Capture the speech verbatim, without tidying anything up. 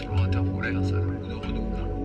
qui vont interpeller, ça, ou de Renault, là.